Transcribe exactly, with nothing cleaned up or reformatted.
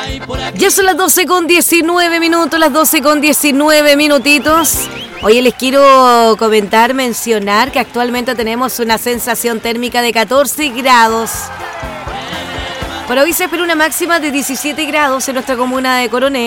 Ya son las doce con diecinueve minutos, las doce con diecinueve minutitos. Oye, les quiero comentar, mencionar que actualmente tenemos una sensación térmica de catorce grados. Para hoy se espera una máxima de diecisiete grados en nuestra comuna de Coronel.